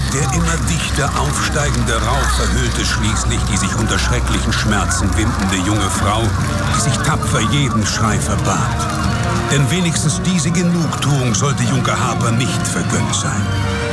Der immer dichter aufsteigende Rauch verhüllte schließlich die sich unter schrecklichen Schmerzen windende junge Frau, die sich tapfer jeden Schrei verbat. Denn wenigstens diese Genugtuung sollte Junker Harper nicht vergönnt sein.